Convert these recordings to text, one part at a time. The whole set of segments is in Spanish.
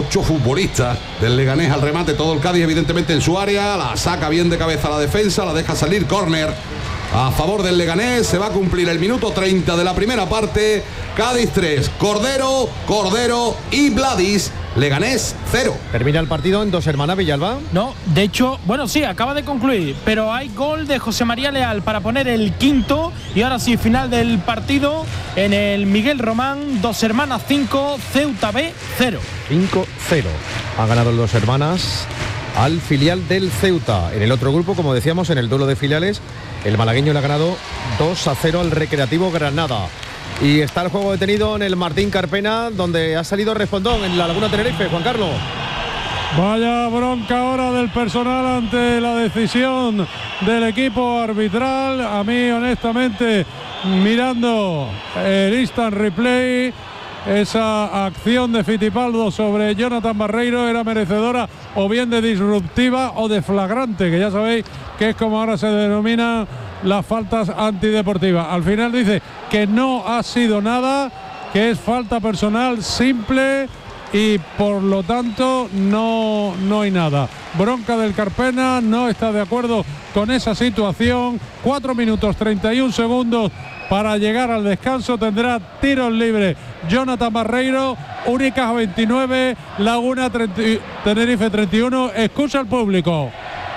8 futbolistas del Leganés al remate, todo el Cádiz evidentemente en su área, la saca bien de cabeza la defensa, la deja salir, córner a favor del Leganés. Se va a cumplir el minuto 30 de la primera parte. Cádiz 3, Cordero y Bladis. Leganés 0. ¿Termina el partido en Dos Hermanas, Villalba? No, de hecho, bueno, sí, acaba de concluir, pero hay gol de José María Leal para poner el quinto. Y ahora sí, final del partido en el Miguel Román. Dos Hermanas 5, Ceuta B 0. 5-0. Ha ganado el Dos Hermanas al filial del Ceuta. En el otro grupo, como decíamos, en el duelo de filiales, el malagueño le ha ganado 2-0 al Recreativo Granada. Y está el juego detenido en el Martín Carpena, donde ha salido respondón en la Laguna Tenerife. Juan Carlos. Vaya bronca ahora del personal ante la decisión del equipo arbitral. A mí, honestamente, mirando el instant replay, esa acción de Fittipaldo sobre Jonathan Barreiro era merecedora o bien de disruptiva o de flagrante, que ya sabéis que es como ahora se denomina las faltas antideportivas. Al final dice que no ha sido nada, que es falta personal simple y por lo tanto no hay nada. Bronca del Carpena, no está de acuerdo con esa situación. 4 minutos 31 segundos para llegar al descanso. Tendrá tiros libres Jonathan Barreiro. Unicaja 29, Laguna Tenerife 31. Escucha al público.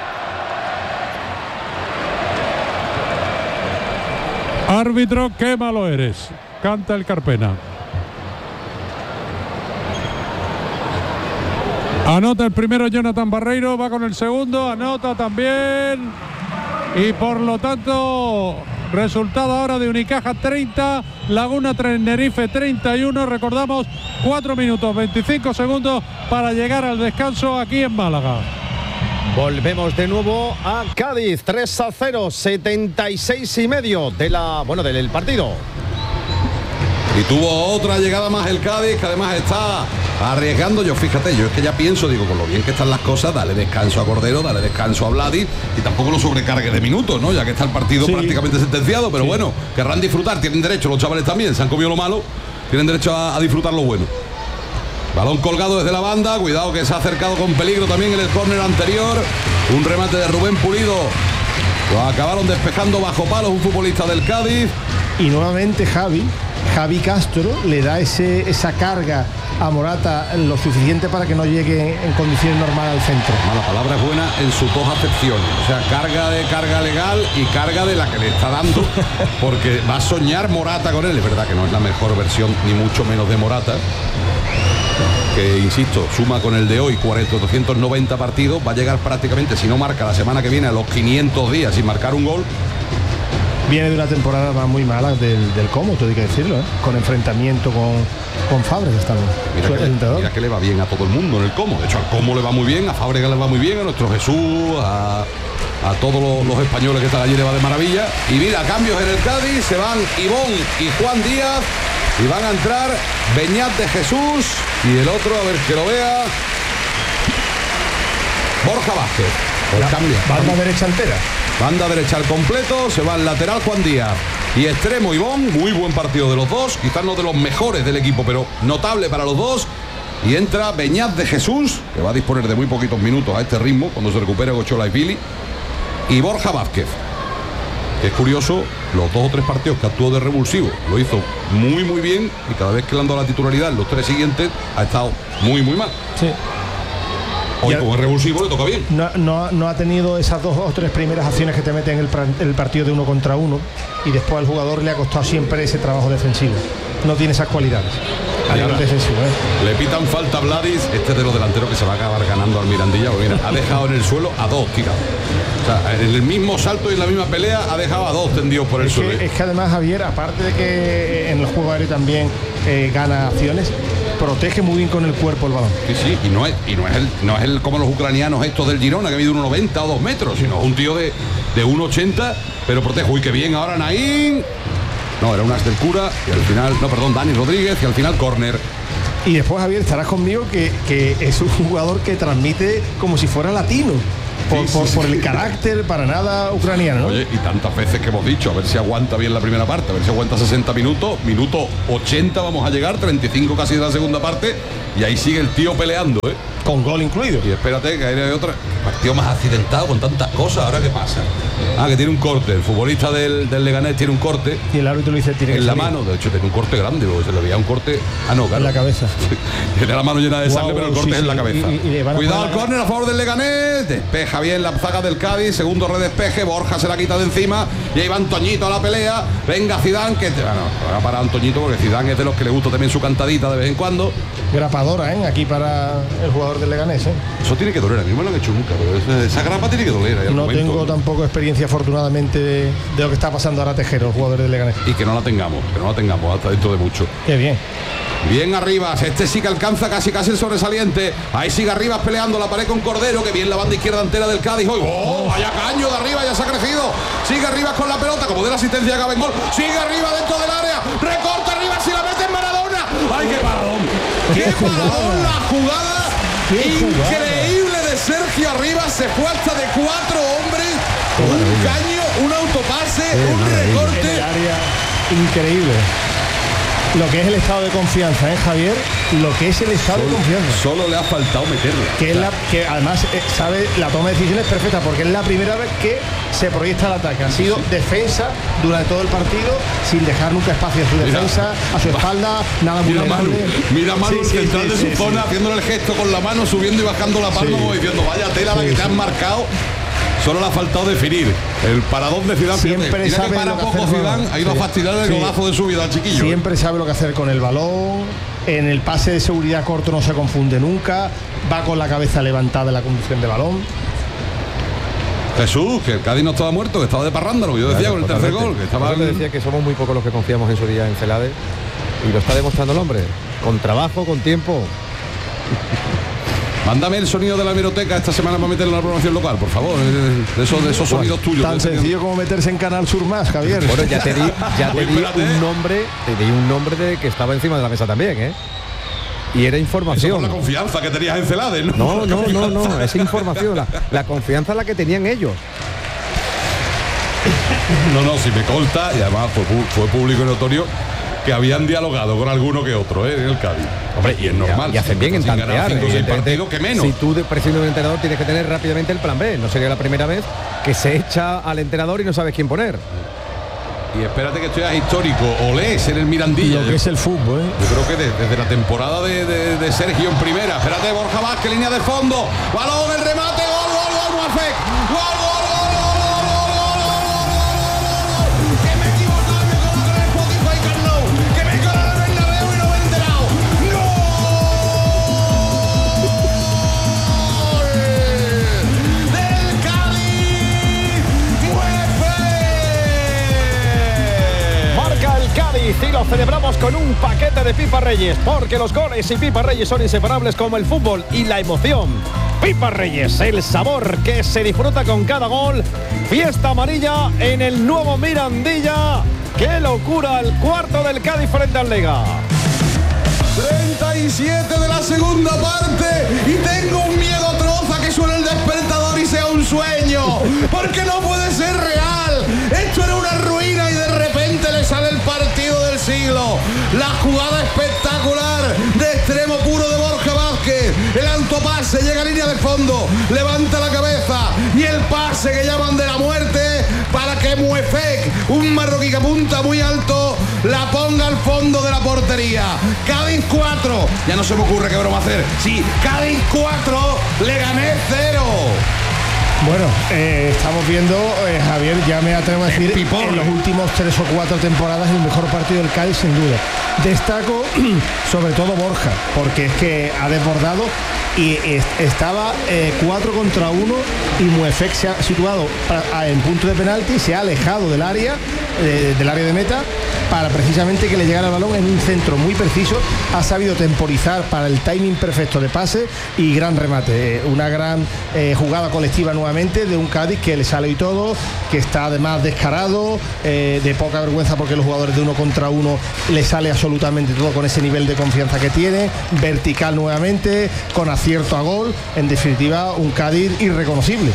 Árbitro, qué malo eres, canta el Carpena. Anota el primero Jonathan Barreiro, va con el segundo, anota también. Y por lo tanto, resultado ahora de Unicaja 30, Laguna Tenerife 31. Recordamos, 4 minutos 25 segundos para llegar al descanso aquí en Málaga. Volvemos de nuevo a Cádiz, 3-0, 76,5 del partido. Y tuvo otra llegada más el Cádiz, que además está arriesgando. Yo es que ya pienso, digo, con lo bien que están las cosas, dale descanso a Cordero, dale descanso a Bladis y tampoco lo sobrecargue de minutos, ¿no? Ya que está el partido prácticamente sentenciado, pero bueno, querrán disfrutar, tienen derecho, los chavales también, se han comido lo malo, tienen derecho a disfrutar lo bueno. Balón colgado desde la banda, cuidado que se ha acercado con peligro también en el córner anterior. Un remate de Rubén Pulido. Lo acabaron despejando bajo palos un futbolista del Cádiz. Y nuevamente Javi Castro le da esa carga a Morata lo suficiente para que no llegue en condiciones normales al centro. La palabra es buena en sus dos acepciones. O sea, carga legal y carga de la que le está dando. Porque va a soñar Morata con él. Es verdad que no es la mejor versión, ni mucho menos de Morata, que insisto, suma con el de hoy 290 partidos, va a llegar prácticamente, si no marca la semana que viene, a los 500 días sin marcar un gol. Viene de una temporada muy mala del Como, todo hay que decirlo, con enfrentamiento con Fábregas también. Mira que le va bien a todo el mundo en el Como. De hecho, al Como le va muy bien, a Fábregas le va muy bien, a nuestro Jesús, a todos los españoles que están allí le va de maravilla. Y mira, cambios en el Cádiz, se van Ivón y Juan Díaz. Y van a entrar Beñat de Jesús y el otro, a ver que lo vea, Borja Vázquez. Banda derecha entera. Banda derecha al completo, se va al lateral Juan Díaz y extremo Ivón. Muy buen partido de los dos, quizás no de los mejores del equipo, pero notable para los dos. Y entra Beñat de Jesús, que va a disponer de muy poquitos minutos a este ritmo cuando se recupere Gochola y Pili, y Borja Vázquez. Es curioso, los 2 o 3 partidos que actuó de revulsivo lo hizo muy bien, y cada vez que le han dado la titularidad, los 3 siguientes ha estado muy mal. Sí. Hoy como es revulsivo le toca bien. No ha tenido esas 2 o 3 primeras acciones que te meten en el partido de 1 contra 1, y después al jugador le ha costado siempre ese trabajo defensivo. No tiene esas cualidades a nivel defensivo. Le pitan falta a Bladis, este de los delanteros que se va a acabar ganando al Mirandilla, porque mira, ha dejado en el suelo a 2 tirados. O sea, en el mismo salto y en la misma pelea ha dejado a 2 tendidos por el suelo. Es que además, Javier, aparte de que en el juego aéreo también gana acciones, protege muy bien con el cuerpo el balón. Sí, y no es el como los ucranianos estos del Girona, que mide 1,90 o 2 metros, sino un tío de 1,80, pero protege. Uy, qué bien ahora Naín. No, era un as del cura, y al final, Dani Rodríguez, y al final córner. Y después, Javier, estarás conmigo que es un jugador que transmite como si fuera latino. por el carácter para nada ucraniano, ¿no? Oye, y tantas veces que hemos dicho, a ver si aguanta bien la primera parte, a ver si aguanta 60 minutos, minuto 80 vamos a llegar, 35 casi de la segunda parte, y ahí sigue el tío peleando, ¿eh? Con gol incluido. Y espérate, que hay otra. Partido más accidentado con tantas cosas. ¿Ahora qué pasa? Que tiene un corte. El futbolista del Leganés tiene un corte. Y el árbitro le dice tiene en la mano. De hecho, tiene un corte grande, porque se le veía un corte. No, claro. En la cabeza. Tiene la mano llena de sangre, pero el corte es en la cabeza. Cuidado al córner a favor del Leganés. Despeja bien la zaga del Cádiz. Segundo redespeje. Borja se la quita de encima. Y ahí va Antoñito a la pelea. Venga Zidane, que va a parar Antoñito, porque Zidane es de los que le gusta también su cantadita de vez en cuando. Grapadora, aquí para el jugador del Leganés, Eso tiene que doler, a mí no me lo han hecho nunca, pero esa grapa tiene que doler. No tengo tampoco experiencia, afortunadamente, de lo que está pasando ahora Tejero, el jugador del Leganés. Y que no la tengamos hasta dentro de mucho. Qué bien. Bien arriba, este sí que alcanza casi el sobresaliente. Ahí sigue arriba peleando la pared con Cordero, que bien la banda izquierda entera del Cádiz. ¡Oh! Vaya caño de arriba, ya se ha crecido. Sigue arriba con la pelota, como de la asistencia que Gol. Sigue arriba dentro del área. Recorta arriba, si la mete en Maradona. ¡Ay, qué paradón! ¡Qué paradón la jugada! Increíble de Sergio arriba, se fue hasta de 4 hombres. Un caño, un autopase, un recorte. En el área, increíble. Lo que es el estado de confianza, Javier, lo que es el estado de confianza. Solo le ha faltado meterla. Que además sabe la toma de decisiones perfecta, porque es la primera vez que se proyecta el ataque. Ha sido defensa durante todo el partido, sin dejar nunca espacio a su defensa, a su espalda, nada muy vulnerable. Mira Manu, central de su zona, haciéndole el gesto con la mano, subiendo y bajando la palma, como diciendo, vaya tela la que te han marcado. Solo le ha faltado definir el paradón de Zidane. Siempre sabe que para poco Zidane ha ido a fastidiar el golazo de su vida al chiquillo. Siempre sabe lo que hacer con el balón. En el pase de seguridad corto no se confunde nunca. Va con la cabeza levantada en la conducción de balón. Jesús, que el Cádiz no estaba muerto, que estaba de parranda, lo que yo decía con el tercer gol. Que estaba yo decía que somos muy pocos los que confiamos en su día en Celades. Y lo está demostrando el hombre. Con trabajo, con tiempo. Mándame el sonido de la hemeroteca esta semana para meterlo en la programación local, por favor. De esos sonidos tuyos. Tan sencillo como meterse en Canal Sur Más, Javier. Bueno, ya te di un nombre de que estaba encima de la mesa también, Y era información. Eso por la confianza que tenías en Celades, ¿no? No, es información. La confianza la que tenían ellos. No, si me consta, y además fue público y notorio, que habían dialogado con alguno que otro, en el Cádiz. Hombre, y es normal. Y hacen bien en tantear. 5 o 6 partidos, que menos. Si tú prescindes de un entrenador, tienes que tener rápidamente el plan B. No sería la primera vez que se echa al entrenador y no sabes quién poner. Y espérate que esto ya es histórico. Olés en el Mirandilla. Lo que es el fútbol, Yo creo que desde la temporada de Sergio en primera. Espérate, Borja Vázquez, línea de fondo. Balón, el remate, gol, Muafek. Gol. Y lo celebramos con un paquete de Pipa Reyes, porque los goles y Pipa Reyes son inseparables como el fútbol y la emoción. Pipa Reyes, el sabor que se disfruta con cada gol. Fiesta amarilla en el nuevo Mirandilla. ¡Qué locura! El cuarto del Cádiz frente al Lega. 37 de la segunda parte y tengo un miedo atroz a que suene el despertador y sea un sueño, porque no puede ser real. Esto era una ruina y de repente le sale el partido del siglo. La jugada espectacular de extremo puro de Borja Vázquez, el autopase, llega a línea de fondo, levanta la cabeza y el pase que llaman de la muerte para que Muefek, un marroquí que apunta muy alto, la ponga al fondo de la portería. Cádiz 4, ya no se me ocurre qué broma hacer. Sí, Cádiz 4, Leganés 0. Bueno, estamos viendo, Javier, ya me atrevo a decir, en los últimos 3 o 4 temporadas el mejor partido del Cádiz, sin duda. Destaco sobre todo Borja, porque es que ha desbordado y estaba 4 contra 1 y Muefek se ha situado en punto de penalti, se ha alejado del área del área de meta para precisamente que le llegara el balón en un centro muy preciso. Ha sabido temporizar para el timing perfecto de pase y gran remate. Una gran jugada colectiva nuevamente de un Cádiz que le sale y todo, que está además descarado, de poca vergüenza porque los jugadores de 1 contra 1 le sale absolutamente todo con ese nivel de confianza que tiene, vertical nuevamente, con acierto a gol. En definitiva, un Cádiz irreconocible.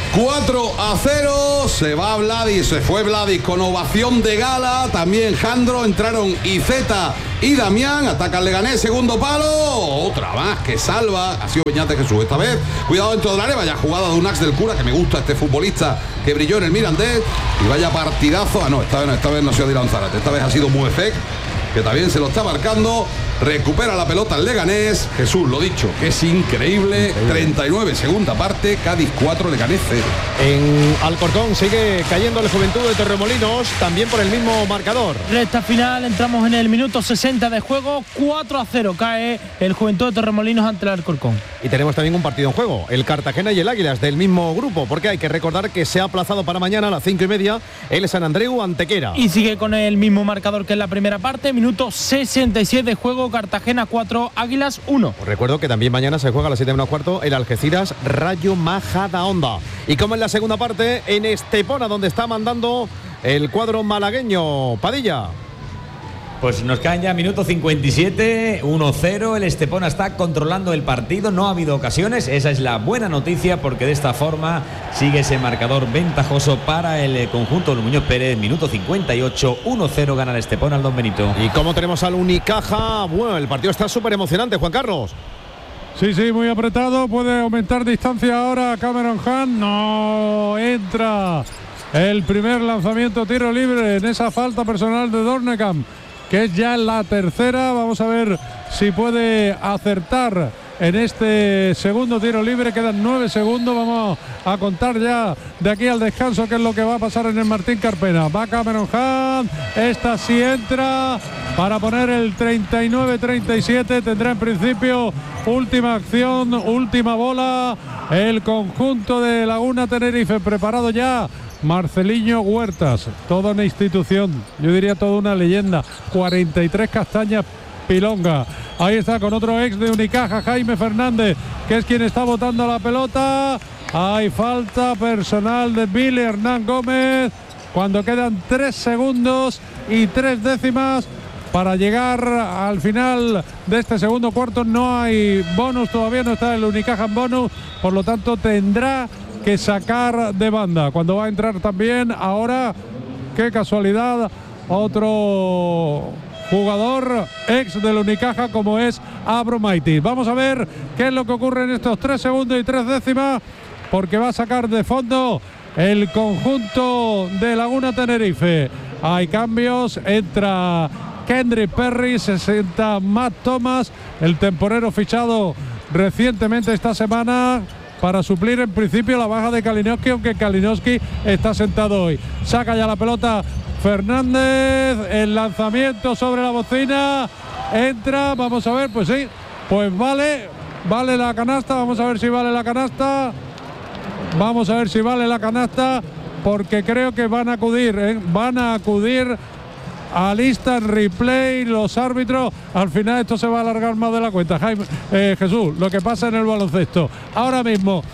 4-0, se va Vladis, se fue Vladis con ovación de gala, también Jandro, entraron Iceta y Damián, ataca el Leganés, segundo palo, otra más que salva, ha sido Beñate Jesús esta vez, cuidado dentro del área, vaya jugada de Unax del Cura, que me gusta este futbolista que brilló en el Mirandés, y vaya partidazo, esta vez no ha sido Dylan Zárate, esta vez ha sido Muefek, que también se lo está marcando. Recupera la pelota el Leganés. Jesús, lo dicho, que es increíble. 39, segunda parte, Cádiz 4, Leganés 0. En Alcorcón sigue cayendo el Juventud de Torremolinos, también por el mismo marcador. Recta final, entramos en el minuto 60 de juego, 4-0 cae el Juventud de Torremolinos ante el Alcorcón. Y tenemos también un partido en juego, el Cartagena y el Águilas del mismo grupo, porque hay que recordar que se ha aplazado para mañana a las 5:30 el San Andreu Antequera. Y sigue con el mismo marcador que en la primera parte, minuto 67 de juego, Cartagena 4, Águilas 1. Os recuerdo que también mañana se juega a las 7:15 el Algeciras Rayo Majadahonda. Y como en la segunda parte, en Estepona, donde está mandando el cuadro malagueño. Padilla. Pues nos caen ya minuto 57, 1-0, el Estepona está controlando el partido, no ha habido ocasiones, esa es la buena noticia porque de esta forma sigue ese marcador ventajoso para el conjunto de Muñoz Pérez, minuto 58, 1-0 gana el Estepona al Don Benito. Y como tenemos al Unicaja, bueno, el partido está súper emocionante, Juan Carlos. Sí, muy apretado, puede aumentar distancia ahora Cameron Hunt, no entra el primer lanzamiento tiro libre en esa falta personal de Dornekamp, que es ya la tercera. Vamos a ver si puede acertar en este segundo tiro libre. Quedan 9 segundos. Vamos a contar ya de aquí al descanso qué es lo que va a pasar en el Martín Carpena. Va Cameron Hunt. Esta sí entra para poner el 39-37. Tendrá en principio última acción, última bola. El conjunto de Laguna Tenerife preparado ya. Marceliño Huertas, toda una institución, yo diría toda una leyenda. 43 castañas pilonga. Ahí está con otro ex de Unicaja, Jaime Fernández, que es quien está botando la pelota. Hay falta personal de Billy Hernán Gómez cuando quedan 3 segundos y 3 décimas para llegar al final de este segundo cuarto. No hay bonus, todavía no está el Unicaja en bonus, por lo tanto tendrá que sacar de banda. Cuando va a entrar también ahora, qué casualidad, otro jugador ex del Unicaja como es Abromaitis. Vamos a ver qué es lo que ocurre en estos 3 segundos y 3 décimas, porque va a sacar de fondo el conjunto de Laguna Tenerife. Hay cambios, entra Kendrick Perry, se sienta Matt Thomas, el temporero fichado recientemente esta semana para suplir en principio la baja de Kalinowski, aunque Kalinowski está sentado hoy. Saca ya la pelota Fernández, el lanzamiento sobre la bocina, entra, vamos a ver, pues sí, pues vale la canasta, vamos a ver si vale la canasta, porque creo que van a acudir al instant replay los árbitros. Al final esto se va a alargar más de la cuenta, Jesús, lo que pasa en el baloncesto. Ahora mismo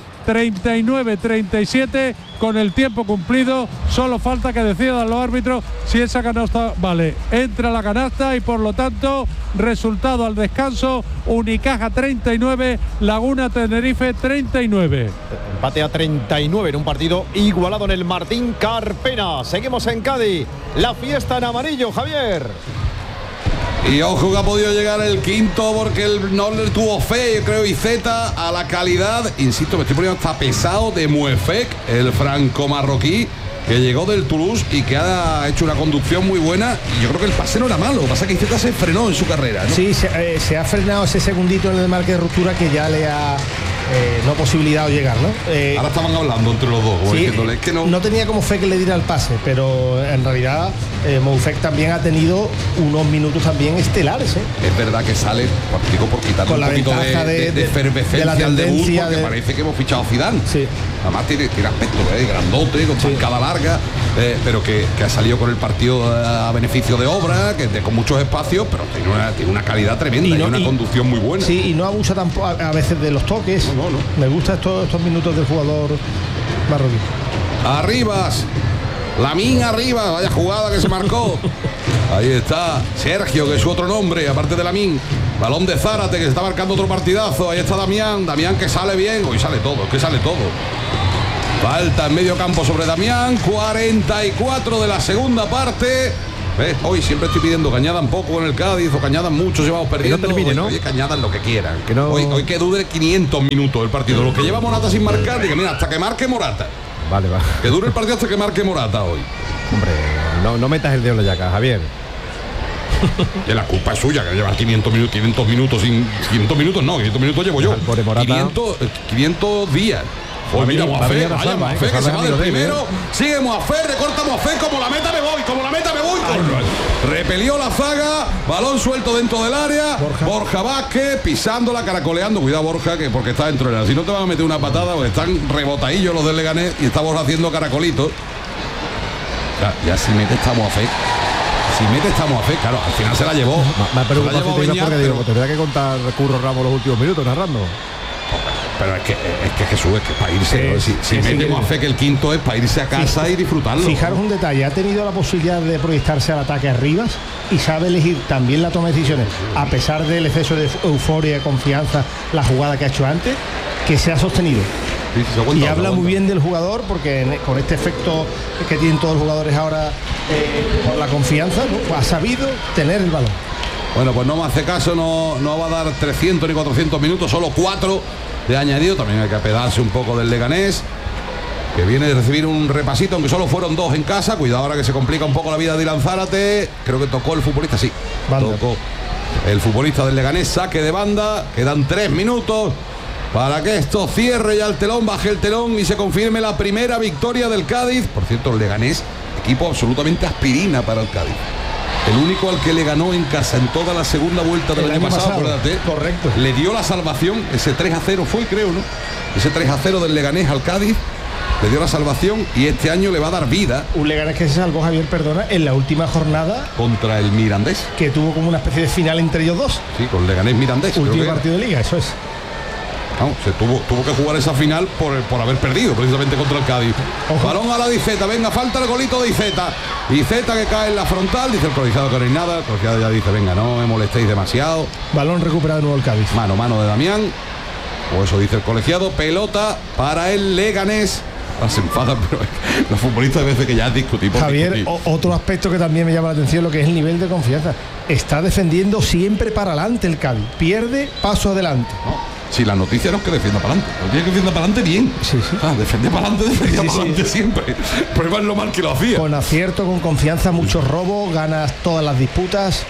39-37 con el tiempo cumplido, solo falta que decidan los árbitros si esa canasta vale. Entra la canasta y por lo tanto resultado al descanso: Unicaja 39, Laguna Tenerife 39. Empate a 39 en un partido igualado en el Martín Carpena. Seguimos en Cádiz, la fiesta en amarillo, Javier. Y ojo que ha podido llegar el quinto, porque el Norler tuvo fe, yo creo, y Zeta a la calidad, insisto, me estoy poniendo hasta pesado, de Muefek, el franco-marroquí, que llegó del Toulouse y que ha hecho una conducción muy buena. Y yo creo que el pase no era malo, lo que pasa es que Iceta se frenó en su carrera, ¿no? Sí, se ha frenado ese segundito en el marque de ruptura que ya le ha no posibilitado llegar, ¿no? Ahora estaban hablando entre los dos, sí, diciéndole que no tenía como fe que le diera el pase, pero en realidad Moufek también ha tenido unos minutos también estelares, ¿eh? Es verdad que sale, digo, por quitarle un poquito de efervescencia al debut, porque parece que hemos fichado a Zidane. Sí. Además tiene aspecto, grandote, con zancada larga. pero que ha salido con el partido a beneficio de obra, con muchos espacios, pero tiene una calidad tremenda y una conducción muy buena. Sí, y no abusa tampoco a veces de los toques. No. Me gustan estos minutos del jugador marroquí. Arribas, Lamine arriba, vaya jugada que se marcó. Ahí está Sergio, que es su otro nombre, aparte de Lamine. Balón de Zárate, que se está marcando otro partidazo. Ahí está Damián que sale bien. Hoy sale todo, que sale todo. Falta en medio campo sobre Damián. 44 de la segunda parte. ¿Ves? Hoy siempre estoy pidiendo que añadan poco con el Cádiz, o que añadan mucho, llevamos perdiendo. Que no termine, ¿no? Oye, que añadan lo que quieran. Que no... hoy que dure 500 minutos el partido. Lo que lleva Morata sin marcar, diga, mira, hasta que marque Morata. Vale, va. Que dure el partido hasta que marque Morata hoy. Hombre, no metas el dedo en la llaga, Javier. Que la culpa es suya, que lleva 500 minutos sin... 500 minutos no, 500 minutos llevo yo. 500 días. Pues mira, Moafé, vaya Moafé, que se va del primero. Sigue Moafé, recorta Moafé, como la meta me voy. Repelió la zaga, balón suelto dentro del área. Borja Vázquez pisándola, caracoleando. Cuidado, Borja, que porque está dentro del área. Si no te van a meter una patada, porque están rebotadillos los del Leganés y está Borja haciendo caracolitos. Ya si mete esta Moafé. Claro, al final se la llevó. Me ha preocupado porque digo, tendría que contar Curro Ramos los últimos minutos narrando. Pero es que Jesús, es que para irse, si metemos a fe que el quinto es para irse a casa y disfrutarlo. Fijaros un detalle, ha tenido la posibilidad de proyectarse al ataque arriba y sabe elegir también la toma de decisiones, a pesar del exceso de euforia y confianza, la jugada que ha hecho antes, que se ha sostenido. Y habla muy bien del jugador, porque con este efecto que tienen todos los jugadores ahora, por la confianza, ¿no? Ha sabido tener el balón. Bueno, pues no me hace caso, no va a dar 300 ni 400 minutos, solo 4 de añadido. También hay que apedarse un poco del Leganés, que viene de recibir un repasito, aunque solo fueron 2 en casa. Cuidado ahora que se complica un poco la vida de Dylan Zárate. Creo que tocó el futbolista, sí. Banda. Tocó el futbolista del Leganés, saque de banda. Quedan 3 minutos para que esto cierre ya el telón, baje el telón y se confirme la primera victoria del Cádiz. Por cierto, el Leganés, equipo absolutamente aspirina para el Cádiz. El único al que le ganó en casa en toda la segunda vuelta del año pasado, acuérdate. Correcto. Le dio la salvación, ese 3-0 fue, creo, ¿no? Ese 3-0 del Leganés al Cádiz le dio la salvación y este año le va a dar vida. Un Leganés que se salvó, Javier, perdona, en la última jornada contra el Mirandés, que tuvo como una especie de final entre ellos dos. Sí, con Leganés Mirandés. Último partido de liga, eso es. No, se tuvo que jugar esa final por haber perdido precisamente contra el Cádiz. Ojo. Balón a la Diceta, venga, falta el golito de Diceta. Diceta que cae en la frontal, dice el colegiado que no hay nada. El colegiado ya dice, venga, no me molestéis demasiado. Balón recuperado de nuevo el Cádiz. Mano de Damián, o eso dice el colegiado. Pelota para el Leganés. Se enfadan, pero los futbolistas a veces que ya discutimos. Javier, otro aspecto que también me llama la atención, lo que es el nivel de confianza. Está defendiendo siempre para adelante el Cádiz. Pierde, paso adelante. No. Si la noticia no es que defienda para adelante, no tiene que defienda para adelante bien. Sí. Defender para adelante siempre. Pero es lo mal que lo hacía. Con acierto, con confianza, muchos robos, ganas todas las disputas.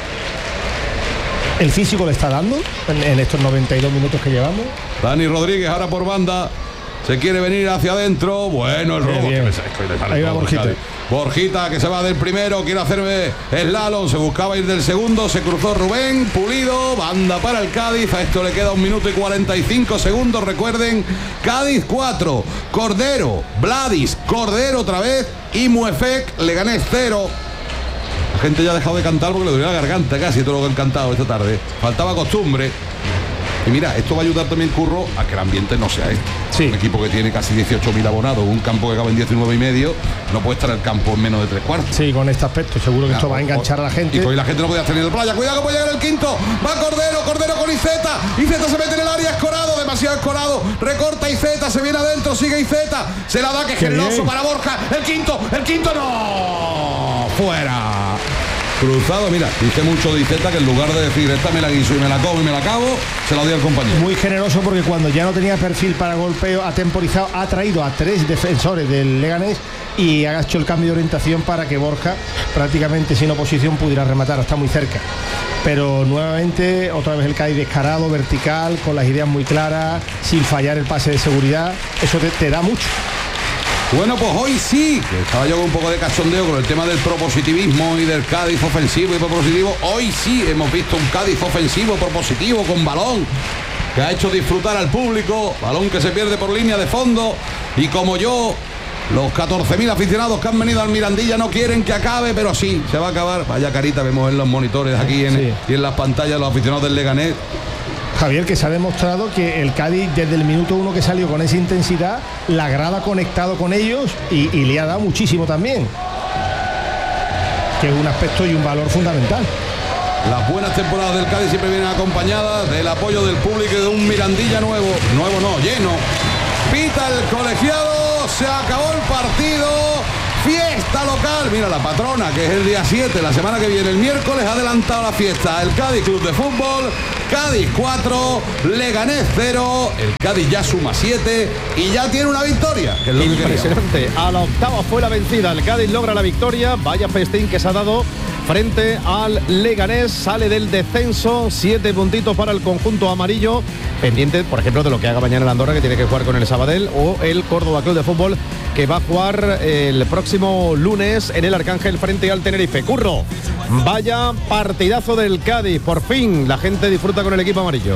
El físico le está dando en estos 92 minutos que llevamos. Dani Rodríguez ahora por banda. Se quiere venir hacia adentro. Bueno, el robo. Ahí va Borjita. Borjita que se va del primero. Quiere hacerme slalom. Se buscaba ir del segundo. Se cruzó Rubén. Pulido. Banda para el Cádiz. A esto le queda 1 minuto y 45 segundos. Recuerden, Cádiz 4. Cordero. Vladis. Cordero otra vez. Y Muefek. Leganés 0. La gente ya ha dejado de cantar porque le dolía la garganta casi todo lo que han cantado esta tarde. Faltaba costumbre. Y mira, esto va a ayudar también, Curro, a que el ambiente no sea este. Sí. Un equipo que tiene casi 18.000 abonados, un campo que cabe en 19,5, no puede estar el campo en menos de 3/4. Sí, con este aspecto, seguro que esto va a enganchar a la gente. Y hoy la gente no podía tener el playa. Cuidado que puede llegar el quinto. Va Cordero con Iceta. Iceta se mete en el área, Escorado, demasiado Escorado. Recorta Iceta, se viene adentro, sigue Iceta. Se la da, que es generoso bien para Borja. El quinto no. Fuera. Cruzado, mira, dice mucho de Iceta que en lugar de decir esta me la guiso y me la como y me la acabo, se la dio al compañero. Muy generoso, porque cuando ya no tenía perfil para golpeo, ha temporizado, ha traído a 3 defensores del Leganés y ha hecho el cambio de orientación para que Borja, prácticamente sin oposición, pudiera rematar. Está muy cerca. Pero nuevamente, otra vez el Cádiz descarado, vertical, con las ideas muy claras, sin fallar el pase de seguridad. Eso te da mucho. Bueno, pues hoy sí, que estaba yo con un poco de cachondeo con el tema del propositivismo y del Cádiz ofensivo y propositivo. Hoy sí hemos visto un Cádiz ofensivo, propositivo, con balón, que ha hecho disfrutar al público. Balón que se pierde por línea de fondo. Y como yo Los 14.000 aficionados que han venido al Mirandilla no quieren que acabe, pero sí, se va a acabar. Vaya carita vemos en los monitores aquí y en las pantallas los aficionados del Leganés. Javier, que se ha demostrado que el Cádiz desde el minuto 1 que salió con esa intensidad, la grada ha conectado con ellos y le ha dado muchísimo también, que es un aspecto y un valor fundamental. Las buenas temporadas del Cádiz siempre vienen acompañadas del apoyo del público y de un Mirandilla nuevo no, lleno. Pita el colegiado, se acabó el partido. Fiesta local, mira la patrona, que es el día 7, la semana que viene, el miércoles, ha adelantado la fiesta. El Cádiz Club de Fútbol, Cádiz 4, Leganés 0, el Cádiz ya suma 7 y ya tiene una victoria, que es lo impresionante. A la octava fue la vencida, el Cádiz logra la victoria, vaya festín que se ha dado frente al Leganés, sale del descenso, 7 puntitos para el conjunto amarillo, pendiente, por ejemplo, de lo que haga mañana el Andorra, que tiene que jugar con el Sabadell, o el Córdoba Club de Fútbol, que va a jugar el próximo lunes en el Arcángel frente al Tenerife. Curro, vaya partidazo del Cádiz, por fin la gente disfruta con el equipo amarillo.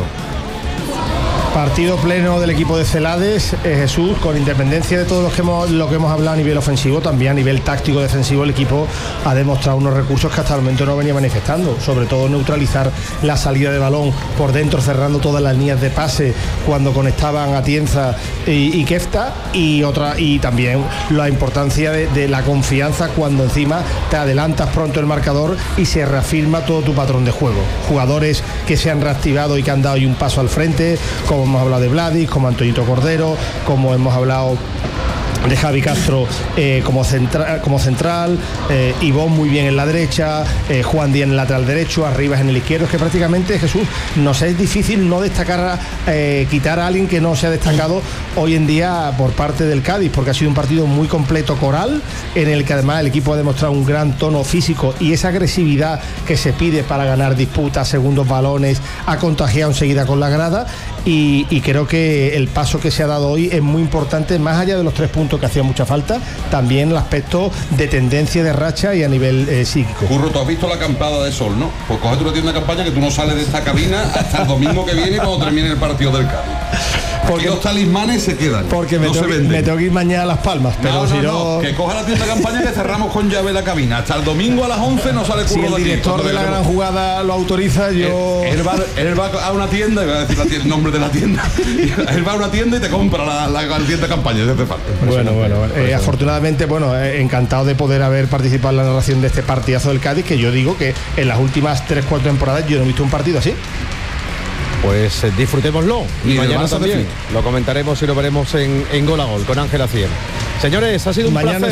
Partido pleno del equipo de Celades, Jesús, con independencia de todo lo que hemos hablado a nivel ofensivo, también a nivel táctico defensivo el equipo ha demostrado unos recursos que hasta el momento no venía manifestando, sobre todo neutralizar la salida de balón por dentro, cerrando todas las líneas de pase cuando conectaban Atienza y Kefta, y también la importancia de la confianza cuando encima te adelantas pronto el marcador y se reafirma todo tu patrón de juego. Jugadores que se han reactivado y que han dado un paso al frente, como hemos hablado de Vladis, como Antoñito Cordero, como hemos hablado de Javi Castro como central, Ivón muy bien en la derecha, Juan Díaz en el lateral derecho, Arribas en el izquierdo. Es que prácticamente, Jesús, nos es difícil no destacar, quitar a alguien que no se ha destacado hoy en día por parte del Cádiz, porque ha sido un partido muy completo, coral, en el que además el equipo ha demostrado un gran tono físico y esa agresividad que se pide para ganar disputas, segundos balones, ha contagiado enseguida con la grada, y creo que el paso que se ha dado hoy es muy importante, más allá de los 3 puntos que hacía mucha falta, también el aspecto de tendencia de racha y a nivel psíquico. Curro, tú has visto la acampada de sol, ¿no? Pues cógete una tienda de campaña que tú no sales de esta cabina hasta el domingo que viene cuando termine el partido del Cádiz. Porque los talismanes se quedan. Porque me tengo que ir mañana a Las Palmas. Pero no, que coja la tienda de campaña, que cerramos con llave la cabina. Hasta el domingo a las 11 no sale Curro. Si el director de la gran jugada lo autoriza, yo... Él va a una tienda, y va a decir el nombre de la tienda. Él va a una tienda y te compra la tienda de campaña, si hace falta. Bueno. Afortunadamente, encantado de poder haber participado en la narración de este partidazo del Cádiz, que yo digo que en las últimas 3-4 temporadas yo no he visto un partido así. Pues disfrutémoslo. Y mañana también lo comentaremos y lo veremos en Gol a Gol con Ángel Acier. Señores, ha sido un placer.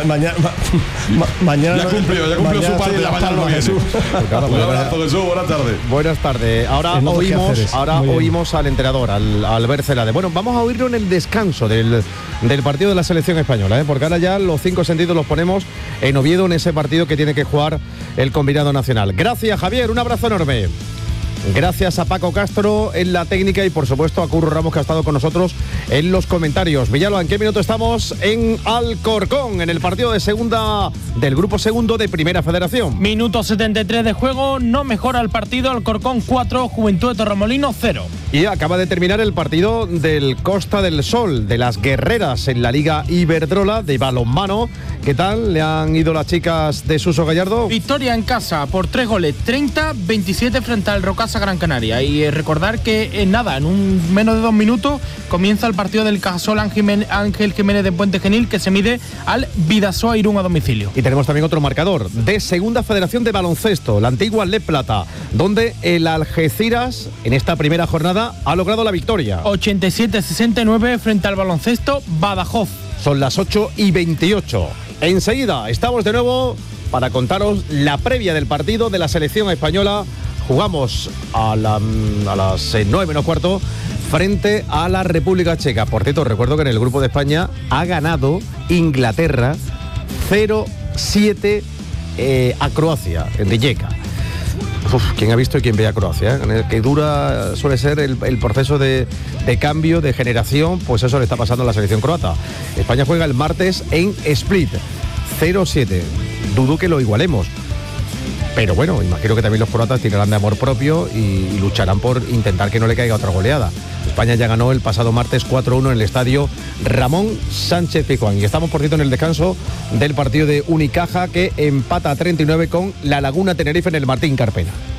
Mañana ya cumplió su parte. Jesús. Un abrazo, Jesús. Buenas tardes. Buenas tardes. Ahora oímos al entrenador, al Albert Celades. Bueno, vamos a oírlo en el descanso del partido de la selección española, porque ahora ya los 5 sentidos los ponemos en Oviedo, en ese partido que tiene que jugar el combinado nacional. Gracias, Javier. Un abrazo enorme. Gracias a Paco Castro en la técnica y por supuesto a Curro Ramos, que ha estado con nosotros en los comentarios. Villalba, ¿en qué minuto estamos? En Alcorcón, en el partido de segunda del grupo segundo de Primera Federación. Minuto 73 de juego, no mejora el partido. Alcorcón 4, Juventud de Torremolinos 0. Y acaba de terminar el partido del Costa del Sol, de las Guerreras en la Liga Iberdrola de balonmano. ¿Qué tal le han ido las chicas de Suso Gallardo? Victoria en casa por 3 goles, 30-27 frente al Rocasa Gran Canaria. Y recordar que en menos de 2 minutos comienza el partido del Cajasol Ángel Jiménez de Puente Genil, que se mide al Bidasoa Irún a domicilio. Y tenemos también otro marcador de Segunda Federación de Baloncesto, la antigua Le Plata, donde el Algeciras en esta primera jornada ha logrado la victoria. 87-69 frente al Baloncesto Badajoz. Son las 8:28. Enseguida estamos de nuevo para contaros la previa del partido de la selección española. Jugamos a las 9:15 frente a la República Checa. Por cierto, recuerdo que en el grupo de España ha ganado Inglaterra 0-7 a Croacia, en Rijeka. ¿Quién ha visto y quién ve a Croacia? Que dura suele ser el proceso de cambio, de generación, pues eso le está pasando a la selección croata. España juega el martes en Split, 0-7. Dudo que lo igualemos. Pero bueno, imagino que también los croatas tirarán de amor propio y lucharán por intentar que no le caiga otra goleada. España ya ganó el pasado martes 4-1 en el estadio Ramón Sánchez Pizjuán. Y estamos, por cierto, en el descanso del partido de Unicaja, que empata a 39 con La Laguna Tenerife en el Martín Carpena.